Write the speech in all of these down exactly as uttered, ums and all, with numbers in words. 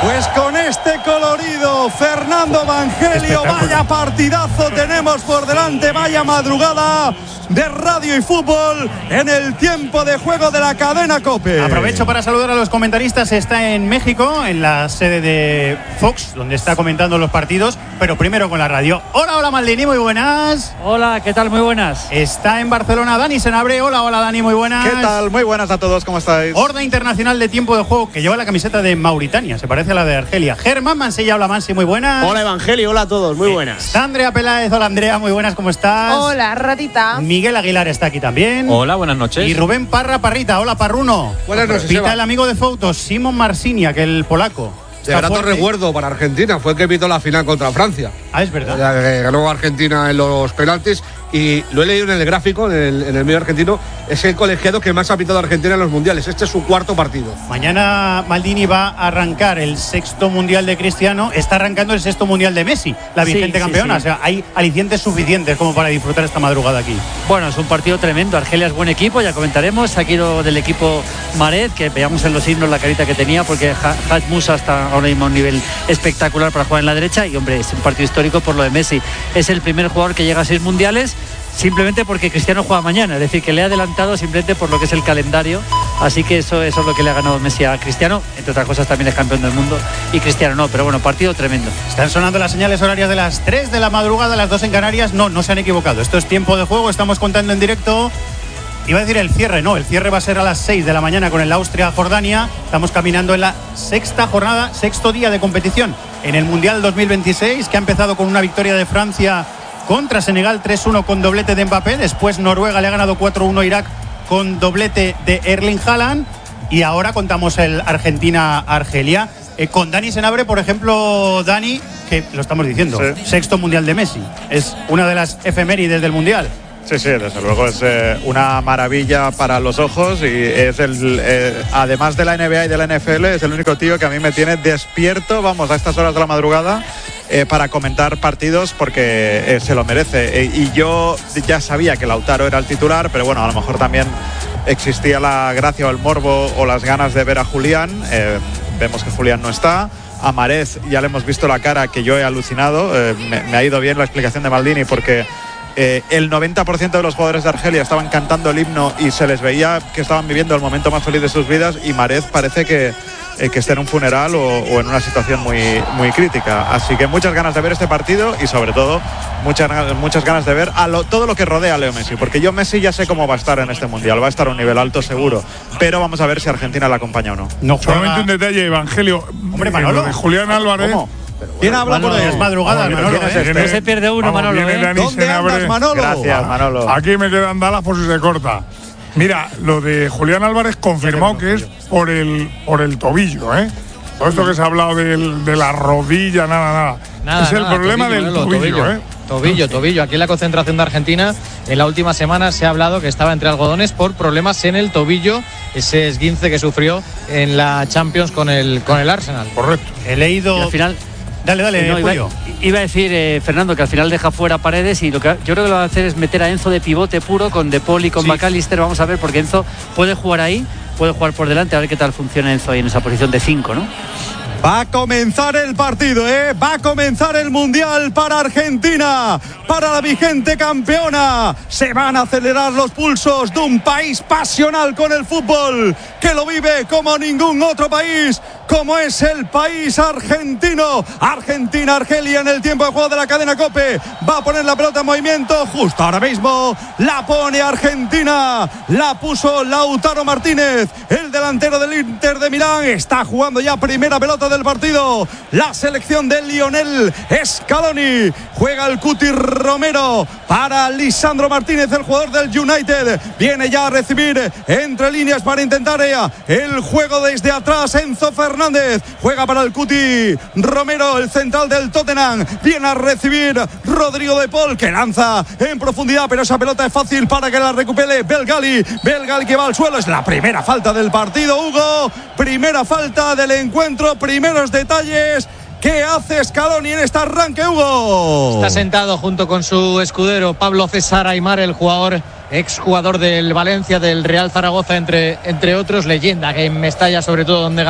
Pues con este colorido, Fernando Evangelio, vaya partidazo tenemos por delante, vaya madrugada de radio y fútbol en el tiempo de juego de la cadena COPE. Aprovecho para saludar a los comentaristas. Está en México, en la sede de Fox, donde está comentando los partidos, pero primero con la radio. Hola, hola Maldini, muy buenas. Hola, ¿qué tal? Muy buenas. Está en Barcelona Dani Senabre. Hola, hola Dani, muy buenas. ¿Qué tal? Muy buenas a todos, ¿cómo estáis? Horda Internacional de Tiempo de Juego, que lleva la camiseta de Mauritania, se parece a la de Argelia. Germán Mansilla, hola Mansi, muy buenas. Hola Evangelio, hola a todos, muy buenas. Está Andrea Peláez, hola Andrea, muy buenas, ¿cómo estás? Hola, ratita. Miguel Aguilar está aquí también. Hola, buenas noches. Y Rubén Parra Parrita, hola Parruno. Buenas noches, Pita Eva. el amigo de fotos, Simon Marsinia, que el polaco. De grato recuerdo para Argentina, fue el que pitó la final contra Francia. Ah, es verdad. Ya que ganó Argentina en los penaltis y lo he leído en el gráfico, en el, en el medio argentino, es el colegiado que más ha pitado a Argentina en los mundiales. Este es su cuarto partido. Mañana Maldini va a arrancar el sexto mundial de Cristiano, está arrancando el sexto mundial de Messi, la vigente sí, campeona. sí, sí. O sea, hay alicientes suficientes como para disfrutar esta madrugada aquí. Bueno, es un partido tremendo. Argelia es buen equipo, ya comentaremos. Aquí lo del equipo Mahrez, que veamos en los himnos la carita que tenía, porque Hadj Musa está ahora mismo a un nivel espectacular para jugar en la derecha. Y hombre, es un partido histórico por lo de Messi. Es el primer jugador que llega a seis mundiales, simplemente porque Cristiano juega mañana, es decir, que le ha adelantado simplemente por lo que es el calendario. Así que eso, eso es lo que le ha ganado Messi a Cristiano. Entre otras cosas también es campeón del mundo y Cristiano no, pero bueno, partido tremendo. Están sonando las señales horarias de las tres de la madrugada, las dos en Canarias. No, no se han equivocado, esto es tiempo de juego, estamos contando en directo. Iba a decir el cierre, no, el cierre va a ser a las seis de la mañana con el Austria-Jordania. Estamos caminando en la sexta jornada, sexto día de competición en el Mundial dos mil veintiséis, que ha empezado con una victoria de Francia contra Senegal tres uno con doblete de Mbappé. Después Noruega le ha ganado cuatro uno a Irak con doblete de Erling Haaland. Y ahora contamos el Argentina-Argelia. Eh, con Dani Senabre, por ejemplo, Dani, que lo estamos diciendo, sí. Sexto Mundial de Messi. Es una de las efemérides del Mundial. Sí, sí, desde luego es eh, una maravilla para los ojos y es el, eh, además de la N B A y de la N F L, es el único tío que a mí me tiene despierto, vamos, a estas horas de la madrugada eh, para comentar partidos porque eh, se lo merece. Eh, y yo ya sabía que Lautaro era el titular, pero bueno, a lo mejor también existía la gracia o el morbo o las ganas de ver a Julián. Eh, vemos que Julián no está. A Mahrez ya le hemos visto la cara, que yo he alucinado. Eh, me, me ha ido bien la explicación de Maldini porque Eh, el noventa por ciento de los jugadores de Argelia estaban cantando el himno y se les veía que estaban viviendo el momento más feliz de sus vidas, y Mahrez parece que, eh, que está en un funeral o, o en una situación muy, muy crítica. Así que muchas ganas de ver este partido y sobre todo muchas, muchas ganas de ver a lo, todo lo que rodea a Leo Messi, porque yo Messi ya sé cómo va a estar en este Mundial, va a estar a un nivel alto seguro, pero vamos a ver si Argentina la acompaña o no. No solamente un detalle, Evangelio. Hombre, Manolo. De Julián Álvarez. ¿Cómo? ¿Quién habla por ahí? Es madrugada, Vamos, Manolo. ¿quién es ¿eh? este? No se pierde uno, Vamos, Manolo. viene ¿eh? Dani ¿Dónde Senabre. andas, Manolo? Gracias, Manolo. Aquí me quedan Dallas por si se corta. Mira, lo de Julián Álvarez confirmado que es por el, por el tobillo, ¿eh? Todo esto que se ha hablado del, de la rodilla, nada, nada. Nada, es el nada, problema tobillo, del Manolo, tobillo, tobillo. ¿eh? Tobillo, tobillo. Aquí en la concentración de Argentina, en la última semana se ha hablado que estaba entre algodones por problemas en el tobillo, ese esguince que sufrió en la Champions con el, con el Arsenal. Correcto. He leído. Y al final. Dale, dale, no, iba, Julio. iba a decir, eh, Fernando, que al final deja fuera Paredes y lo que yo creo que lo va a hacer es meter a Enzo de pivote puro con De Paul y con Sí. McAllister. Vamos a ver, porque Enzo puede jugar ahí, puede jugar por delante, a ver qué tal funciona Enzo ahí en esa posición de cinco, ¿no? Va a comenzar el partido, ¿eh? Va a comenzar el Mundial para Argentina, para la vigente campeona. Se van a acelerar los pulsos de un país pasional con el fútbol, que lo vive como ningún otro país, como es el país argentino. Argentina, Argelia en el tiempo de juego de la cadena COPE. Va a poner la pelota en movimiento justo ahora mismo. La pone Argentina. La puso Lautaro Martínez, el delantero del Inter de Milán. Está jugando ya primera pelota del partido la selección de Lionel Scaloni. Juega el Cuti Romero para Lisandro Martínez, el jugador del United. Viene ya a recibir entre líneas para intentar el juego desde atrás. Enzo Fernández juega para el Cuti Romero, el central del Tottenham. Viene a recibir Rodrigo de Paul, que lanza en profundidad, pero esa pelota es fácil para que la recupere Belgali. Belgali que va al suelo. Es la primera falta del partido, Hugo. Primera falta del encuentro. Primeros detalles. ¿Qué hace Scaloni en este arranque, Hugo? Está sentado junto con su escudero Pablo César Aimar, el jugador, exjugador del Valencia, del Real Zaragoza, entre, entre otros, leyenda que en Mestalla, sobre todo donde ganó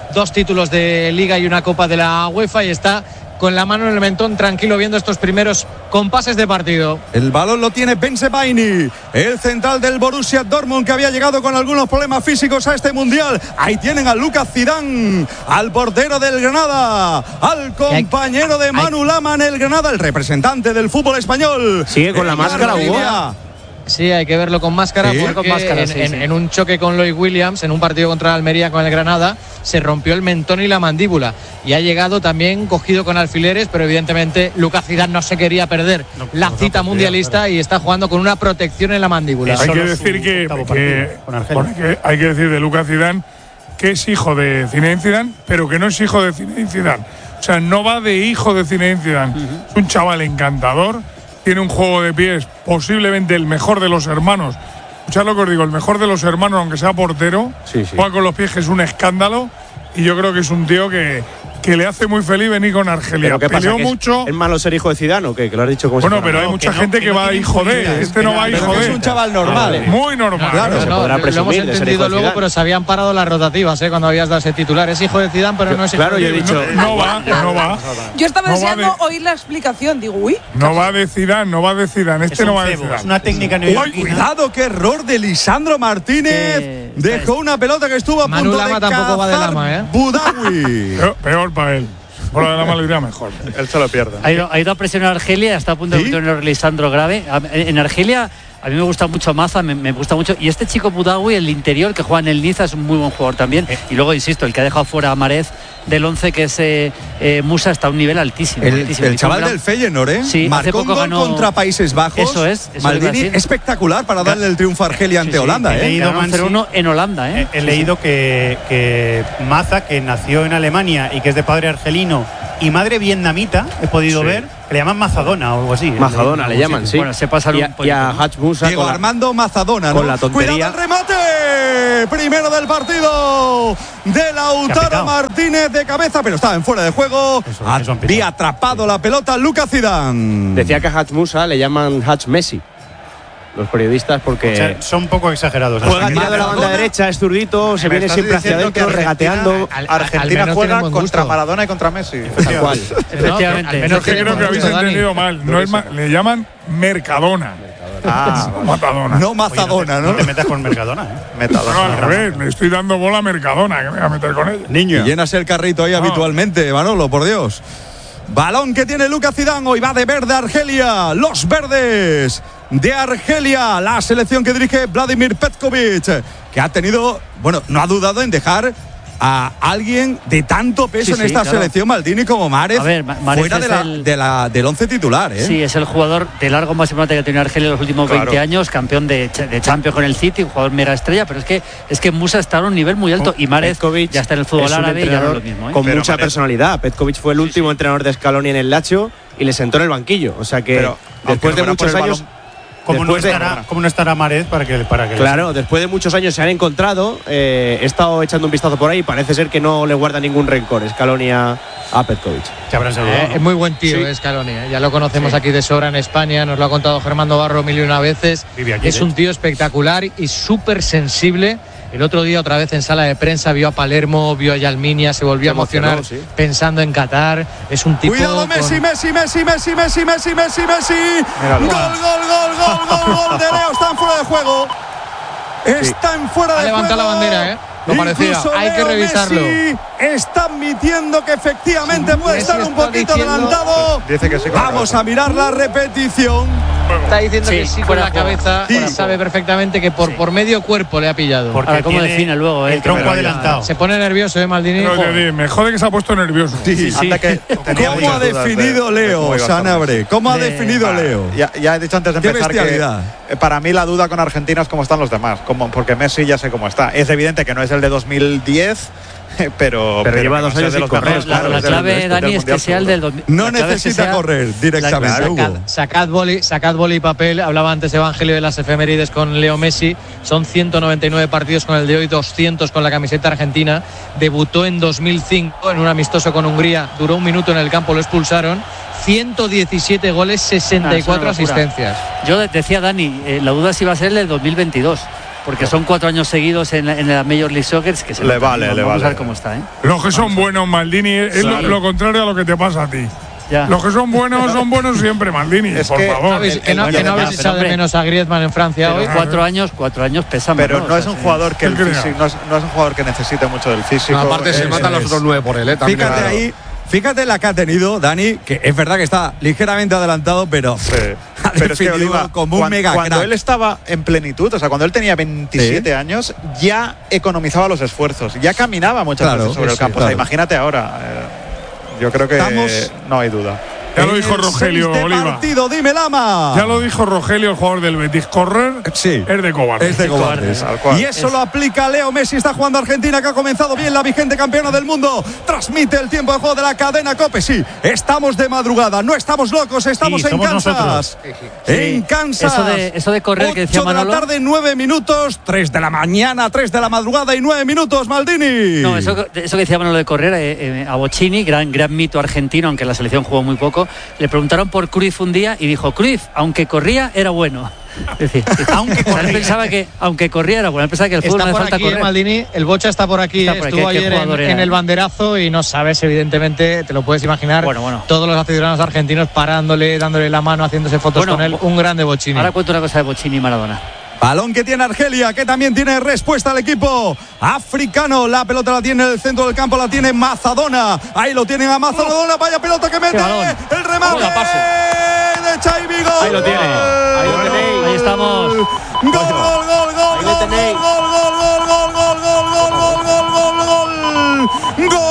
dos títulos de Liga y una Copa de la UEFA y está con la mano en el mentón, tranquilo, viendo estos primeros compases de partido. El balón lo tiene Ben Sebaini, el central del Borussia Dortmund, que había llegado con algunos problemas físicos a este Mundial. Ahí tienen a Lucas Zidane, al portero del Granada, al compañero de Manu Lama en el Granada, el representante del fútbol español. Sigue con la máscara, Hugo. Sí, hay que verlo con máscara, sí, porque con máscara, en, sí, en, sí. en un choque con Lloyd Williams, en un partido contra Almería con el Granada, se rompió el mentón y la mandíbula. Y ha llegado también cogido con alfileres, pero evidentemente Lucas Zidane no se quería perder no, la no, cita no, mundialista pero... y está jugando con una protección en la mandíbula. Hay que decir que, que, que hay que decir de Lucas Zidane que es hijo de Zinedine Zidane, pero que no es hijo de Zinedine Zidane. O sea, no va de hijo de Zinedine Zidane. Uh-huh. Es un chaval encantador. Tiene un juego de pies posiblemente el mejor de los hermanos. Escuchad lo que os digo, el mejor de los hermanos, aunque sea portero, sí, sí. juega con los pies, que es un escándalo. Y yo creo que es un tío que, que le hace muy feliz venir con Argelia. ¿Pero qué pasa? Peleó ¿Que mucho. ¿Es, ¿Es malo ser hijo de Zidane o qué? Que lo has dicho como Bueno, si pero hay no, mucha que gente no, que, que va no hijo de. Este no va hijo de. Es un chaval normal. ¿eh? Muy normal. Claro, se no, podrá lo hemos entendido luego, pero se habían parado las rotativas, ¿eh? Cuando habías dado ese titular. Es hijo de Zidane, pero yo, no es hijo claro, de yo he dicho. No, no va, no va. Yo estaba no deseando de, oír la explicación. Digo, uy. No va de Zidane, no va de Zidane. Este no va de Zidane. Es una técnica neoyorquina. Cuidado, qué error de Lisandro Martínez. Eh, Dejó una pelota que estuvo a Manu punto Lama de tampoco va de Lama, ¿eh? Budawi. peor, peor para él. Por lo de la mala mejor. Él se lo pierde. Ha ido, ha ido a presionar a Argelia y está a punto ¿Sí? de meter un error Lisandro grave. En Argelia a mí me gusta mucho Maza, me, me gusta mucho. Y este chico Budawi, el interior que juega en el Niza, es un muy buen jugador también. Eh. Y luego, insisto, el que ha dejado fuera a Marez del once, que es eh, eh, Musa, está a un nivel altísimo. El, altísimo. el chaval del Feyenoord, ¿eh? Sí, marcó un gol ganó... contra Países Bajos. Eso es. Eso Maldini, espectacular para darle el triunfo a Argelia ante sí, sí. Holanda. He ¿eh? leído cero uno en Holanda. ¿eh? He, he sí, leído sí. Que, que Maza, que nació en Alemania y que es de padre argelino y madre vietnamita, he podido sí. ver, que le llaman Mazadona o algo así. Mazadona le llaman, sí. Bueno, se pasa y, a, y a Haj Musa Diego con Armando la, Mazadona, ¿no? Con la tontería. ¡Cuidado el remate! Primero del partido de Lautaro Martínez de cabeza, pero estaba en fuera de juego. Eso, Había atrapado sí. la pelota Lucas Zidane. Decía que a Haj Musa le llaman Haj Messi los periodistas, porque o sea, son un poco exagerados. Juega tirado de la banda derecha, es zurdito, se viene siempre hacia adentro, regateando. Al, Argentina al juega contra Maradona y contra Messi. Tal cual. Efectivamente. No, que creo que habéis entendido mal. No es ma le llaman Mercadona. Ah, Matadona. No Mazadona, ¿no? No te metas con Mercadona, ¿eh? Metadona. No, al revés, le estoy dando bola a Mercadona, que me voy a meter con ella. Niño. Y llenas el carrito ahí no. habitualmente, Manolo, por Dios. Balón que tiene Lucas Zidane, hoy va de verde Argelia, los verdes de Argelia, la selección que dirige Vladimir Petkovic, que ha tenido, bueno, no ha dudado en dejar a alguien de tanto peso sí, en sí, esta claro. selección, Maldini, como Márez, fuera de la, el, de la, del once titular. ¿eh? Sí, es el jugador de largo más importante que ha tenido Argelia en los últimos claro. veinte años, campeón de, de Champions con el City, un jugador mega estrella, pero es que es que Musa está a un nivel muy alto y Márez ya está en el fútbol árabe y ya no es lo mismo. ¿eh? Con pero mucha Márez. personalidad. Petkovic fue el último sí, sí. entrenador de Scaloni en el Lazio y le sentó en el banquillo. O sea que pero, después de muchos años... Balón, ¿Cómo no, estará, ¿Cómo no estará Marez para que, para que Claro, después de muchos años se han encontrado. Eh, he estado echando un vistazo por ahí y parece ser que no le guarda ningún rencor Scaloni a, a Petkovic. Eh, es muy buen tío, sí. Scaloni. Eh. Ya lo conocemos sí. aquí de sobra en España. Nos lo ha contado Germán Barro mil y una veces. Aquí, es un tío espectacular y súper sensible. El otro día, otra vez en sala de prensa, vio a Palermo, vio a Yalminia, se volvió se a emocionar sí. pensando en Qatar. Es un tipo. Cuidado, con... Messi, Messi, Messi, Messi, Messi, Messi, Messi, Messi. Gol, gol, gol, gol, gol, gol de Leo. Están fuera de juego. Están sí. fuera de juego. Ha levantado la bandera, ¿eh? No parecía. Hay que revisarlo. Messi está admitiendo que efectivamente sí, puede Messi estar un poquito diciendo... adelantado. Dice que sí, Vamos a mirar la repetición. Está diciendo sí, que sí con la cabeza. Sí. Sabe perfectamente que por, sí. por medio cuerpo le ha pillado. Porque Ahora, ¿cómo define luego? El tronco adelantado. Se pone nervioso, ¿eh, Maldini? No, te me jode que se ha puesto nervioso. Sí, sí, sí. Que ¿Cómo ha definido de, Leo, de Sanabre? ¿Cómo ha de, definido para, Leo? Ya, ya he dicho antes de empezar que para mí la duda con Argentina es cómo están los demás. Como, porque Messi ya sé cómo está. Es evidente que no es el de dos mil diez. Pero, pero, pero lleva dos años sin correr. La, la clave, Dani, es que sea el del dos mil. No necesita correr directamente. Sacad, sacad, boli, sacad boli y papel. Hablaba antes Evangelio de las efemérides con Leo Messi. Son ciento noventa y nueve partidos con el de hoy, doscientos con la camiseta argentina. Debutó en dos mil cinco en un amistoso con Hungría. Duró un minuto en el campo, lo expulsaron. ciento diecisiete goles, sesenta y cuatro ah, asistencias. Yo decía, Dani, eh, la duda si va a ser el del dos mil veintidós. porque son cuatro años seguidos en, en la Major League Soccer, que se le vale, vamos le vamos vale. a ver cómo está, ¿eh? Los que son buenos, Maldini, es Claro. lo, lo contrario a lo que te pasa a ti. Ya. Los que son buenos son buenos siempre, Maldini, Es por que- favor. ¿Sabéis? Que no, bueno, que no ya, habéis pero echado de hombre. menos a Griezmann en Francia Pero hoy. cuatro años, cuatro años pesan. Pero ¿no? no O es sea, un sí. jugador que el ¿Qué creas? físico, no es, no es un jugador que necesite mucho del físico. No, aparte se Es- matan los es- otros nueve por él, ¿eh? También Fíjate es- ahí, fíjate la que ha tenido Dani, que es verdad que está ligeramente adelantado, pero Sí. ha Pero es que definido Oliva, como un cuan- mega cuando crack. él estaba en plenitud, o sea, cuando él tenía veintisiete Sí. años, ya economizaba los esfuerzos, ya caminaba muchas Claro, veces sobre sí, el campo. claro. O sea, imagínate ahora. eh, yo creo que Estamos- no hay duda. Ya lo En dijo el Rogelio seis de Oliva. partido, dime Lama. Ya lo dijo Rogelio, el jugador del Betis. Correr Sí. es de cobarde. Es de cobardes. Tal cual. Y eso lo aplica Leo Messi. Está jugando Argentina, que ha comenzado bien, la vigente campeona del mundo. Transmite el tiempo de juego de la cadena COPE. Sí, estamos de madrugada, no estamos locos, estamos Sí, en somos Kansas. nosotros. En Sí, Kansas. eso de- eso de correr que decía ocho de la Manolo. tarde, nueve minutos. tres de la mañana, tres de la madrugada y nueve minutos, Maldini. No, eso, eso que decía Manolo de correr, eh, eh, a Bocchini, gran, gran mito argentino, aunque la selección jugó muy poco, le preguntaron por Cruyff un día y dijo, Cruyff, aunque corría, era bueno. Es decir, aunque corría. Él pensaba que aunque corría era bueno, él pensaba que el fútbol Está no le por falta aquí, eh, correr. Maldini. El Bocha está por aquí. Está eh, por aquí, Estuvo ¿qué ayer en, jugador era? en el banderazo y no sabes, evidentemente, te lo puedes imaginar. Bueno, bueno. Todos los aficionados argentinos parándole, dándole la mano, haciéndose fotos Bueno, con él. Un grande Bocchini. Ahora cuento una cosa de Bocchini y Maradona. Balón que tiene Argelia, que también tiene respuesta al equipo africano. La pelota la tiene en el centro del campo, la tiene Mazadona. Ahí lo tienen a Mazadona. Vaya pelota que mete. balón. El remate Vaya pase. de Xavi. Gol. Ahí lo tiene. Ahí lo tenéis. Ahí estamos. Gol, gol, gol, gol, Ahí lo gol, tenéis. gol, gol, gol, gol, gol, gol, gol, gol, gol, gol, gol.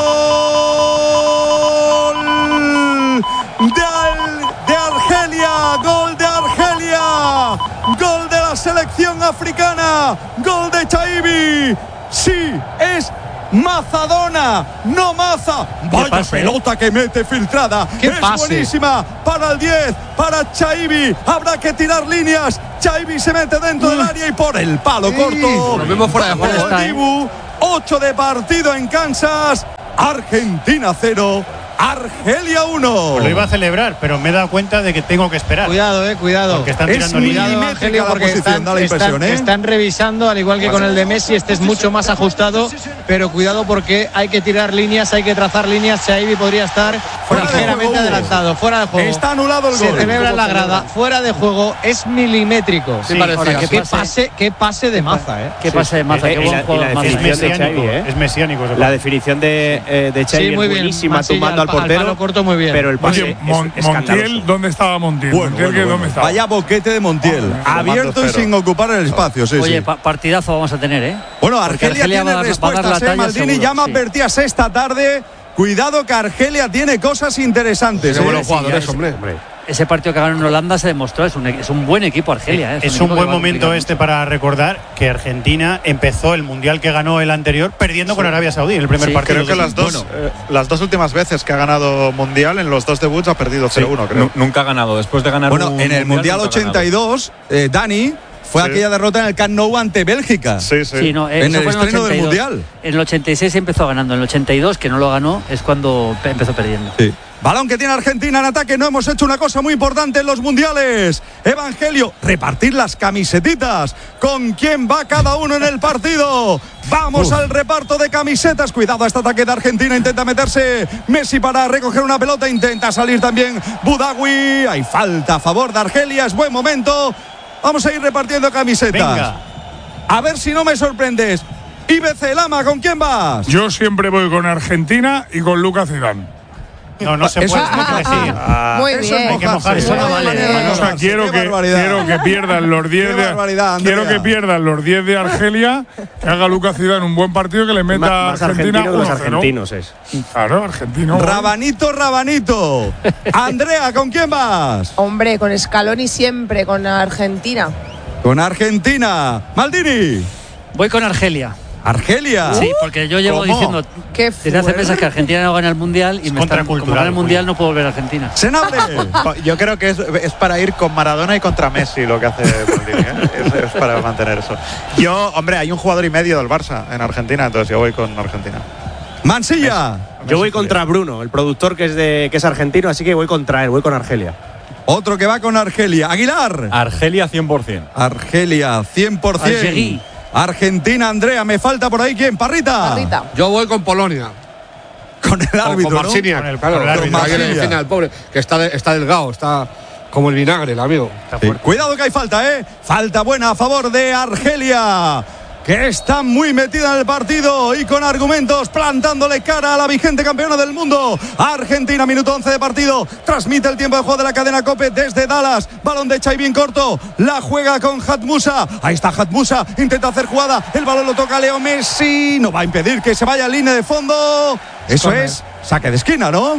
Gol de, Al- de Argelia, gol de Argelia, gol de la selección africana, gol de Chaibi. Sí, es Mazadona, no Maza. Vaya pase, ¿eh? pelota que mete filtrada. ¡Qué es pase! buenísima para el diez, para Chaibi. Habrá que tirar líneas. Chaibi se mete dentro del área y por el palo corto. nos vemos fuera de juego, Para ¿eh? el Dibu. ocho de partido en Kansas. Argentina cero. Argelia uno. Lo iba a celebrar, pero me he dado cuenta de que tengo que esperar. Cuidado, eh, cuidado. Porque están Es tirando muy- líneas. Cuidado, milimétrica Angelio, la porque posición, están, da la impresión, están- ¿eh? están revisando, al igual que con el de Messi, este es mucho más ajustado, pero cuidado porque hay que tirar líneas, hay que trazar líneas. Xavi podría estar Fuera de ligeramente juego. adelantado, fuera de juego. Está anulado el Se gol. celebra en la grada, fuera de juego, es milimétrico. Sí, Ahora, parecía, qué, sí. pase, qué pase de Maza, eh. Qué pase de Maza, Eh, qué y buen la- y jugador la Maza. Es definición de mesiánico, Xavi, ¿eh? es mesiánico. ese La jugador. definición de, eh, de Xavi Sí, muy es bien. buenísima, Mansilla tumbando al al pa- al portero. palo corto, muy bien. Pero el pase Oye, es, Mon- es Montiel, escandaloso. ¿dónde estaba Montiel? Bueno, Montiel, bueno, ¿qué- bueno. ¿dónde estaba? Vaya boquete de Montiel. Abierto y cero. sin ocupar el espacio. Sí, Oye, sí. pa- partidazo vamos a tener, ¿eh? Bueno, Porque Argelia, Argelia tiene va a dar- va a dar respuestas, la ¿eh? talla Maldini seguro, ya me sí. advertías esta tarde. Cuidado que Argelia tiene cosas interesantes. Qué ¿eh? buenos sí, jugadores, ya es- hombre. Ese partido que ganó en Holanda se demostró, es un, es un buen equipo Argelia. ¿eh? Es equipo un que buen va a momento complicar este para recordar que Argentina empezó el mundial que ganó el anterior perdiendo con Arabia Saudí en el primer Sí, partido. Creo que las dos, eh, las dos últimas veces que ha ganado Mundial, en los dos debuts ha perdido cero uno, creo. Nu- Nunca ha ganado. Después de ganar Bueno, un en el Mundial nunca ha ganado. ochenta y dos, eh, Dani, fue Sí. aquella derrota en el Camp Nou ante Bélgica. Sí, sí. Sí, no, eh, En eso el fue estreno del ochenta y dos. Mundial. En el ochenta y seis empezó ganando, en el ochenta y dos, que no lo ganó, es cuando pe- empezó perdiendo. Sí. Balón que tiene Argentina en ataque. No hemos hecho una cosa muy importante en los mundiales. Evangelio, repartir las camisetitas. ¿Con quién va cada uno en el partido? Vamos al reparto de camisetas. Cuidado a este ataque de Argentina. Intenta meterse Messi para recoger una pelota. Intenta salir también Budawi. Hay falta a favor de Argelia. Es buen momento. Vamos a ir repartiendo camisetas. Venga. A ver si no me sorprendes. I B C Lama, ¿con quién vas? Yo siempre voy con Argentina y con Lucas Zidane. No, no se Eso puede es tengo que elegir. Muy Eso bien. es Hay que mojarse. mojarse. Eso no Muy vale. bien. Manolo. O sea, quiero Qué que, barbaridad. quiero que pierdan los diez Qué de barbaridad, Andrea. quiero que pierdan los diez de Argelia, que haga Lucas Zidane un buen partido, que le meta a Más Argentina argentino que los uno cero. argentinos es. Claro, argentino. Rabanito, Rabanito. Andrea, ¿con quién vas? Hombre, con Scaloni siempre, con Argentina. Con Argentina. Maldini. Voy con Argelia. Argelia. Sí, porque yo llevo ¿Cómo? diciendo Qué desde hace fuerte. meses que Argentina no gana el Mundial y Es me están, como contracultural, gana el Mundial Julio. no puedo volver a Argentina. Senable. Yo creo que es, es para ir con Maradona y contra Messi lo que hace Maldini, ¿eh? es, es para mantener eso. Yo, hombre, hay un jugador y medio del Barça en Argentina, entonces yo voy con Argentina. Mansilla. Yo voy contra Bruno, el productor que es de que es argentino, así que voy contra él, voy con Argelia. Otro que va con Argelia. Aguilar. Argelia cien por ciento. Argelia cien por ciento. Algerí. Argentina, Andrea. Me falta por ahí, ¿quién? Parrita. Parrita. Yo voy con Polonia. Con el árbitro, con ¿no? Marciniak, Con el- claro, con el árbitro. con Marciniak, Marciniak. el pobre, que está, de- está delgado, está como el vinagre, el amigo. Sí. Cuidado que hay falta, ¿eh? Falta buena a favor de Argelia, que está muy metida en el partido y con argumentos plantándole cara a la vigente campeona del mundo. Argentina, minuto once de partido. Transmite el tiempo de juego de la cadena COPE desde Dallas. Balón de Xavi bien corto. La juega con Hatmusa. Ahí está Hatmusa. Intenta hacer jugada. El balón lo toca Leo Messi. No va a impedir que se vaya a línea de fondo. Eso Corner. es saque de esquina, ¿no?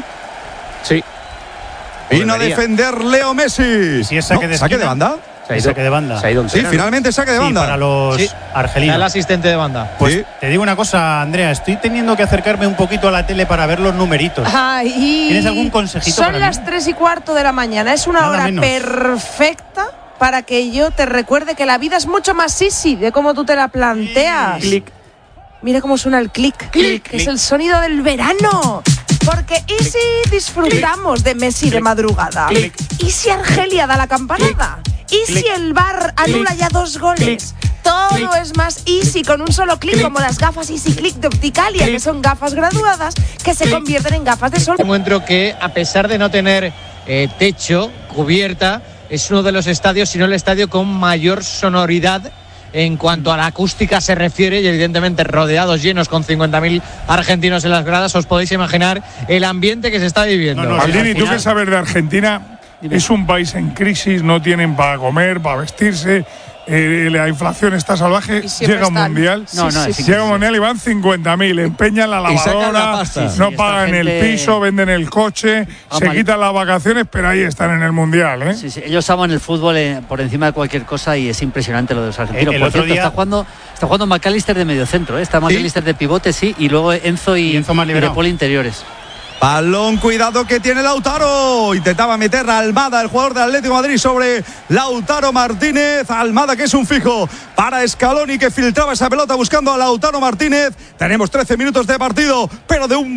Sí. Vino a debería. defender Leo Messi. Si es saque No, de ¿Saque de esquina. banda? Se ha ido- Saque de banda. Se ha ido un Sí, tren, ¿no? finalmente saque de Sí, banda. para los Sí. argelinos. El asistente de banda. Pues Sí. te digo una cosa, Andrea, estoy teniendo que acercarme un poquito a la tele para ver los numeritos. Ay, ¿Tienes algún consejito Son para mí? las tres y cuarto de la mañana. Es una Nada hora menos. perfecta para que yo te recuerde que la vida es mucho más easy de cómo tú te la planteas. Clic. Mira cómo suena el clic, Clic, que es clic. el sonido del verano. Porque ¿y si disfrutamos de Messi de madrugada? Clic. ¿Y si Argelia da la campanada? ¿Y si el V A R anula ya dos goles? Todo es más easy con un solo clic, como las gafas Easy Click de Opticalia, que son gafas graduadas que se convierten en gafas de sol. Encuentro que, a pesar de no tener eh, techo, cubierta, es uno de los estadios, si no el estadio con mayor sonoridad en cuanto a la acústica se refiere, y evidentemente rodeados, llenos, con cincuenta mil argentinos en las gradas. Os podéis imaginar el ambiente que se está viviendo. No, no, Maldini, al ¿tú final- qué sabes de Argentina? Es un país en crisis, no tienen para comer, para vestirse. Eh, la inflación está salvaje. Y siempre Llega un están. mundial. No, no, es Llega un mundial y van cincuenta mil. Empeñan la Y sacan la lavadora, pasta. Sí, no sí, pagan esta el gente- piso, venden el coche, Ah, se mal. quitan las vacaciones, pero ahí están en el mundial, ¿eh? Sí, sí, ellos aman el fútbol eh, por encima de cualquier cosa y es impresionante lo de los argentinos. El- el por otro cierto, día- está jugando, está jugando McAllister de mediocentro, ¿eh? Está McAllister de pivote, sí, y luego Enzo y, Y Enzo más y De liberado. Paul interiores. Balón, cuidado que tiene Lautaro. Intentaba meter a Almada, el jugador del Atlético de Madrid, sobre Lautaro Martínez. Almada, que es un fijo para Scaloni, que filtraba esa pelota buscando a Lautaro Martínez. Tenemos trece minutos de partido, pero de un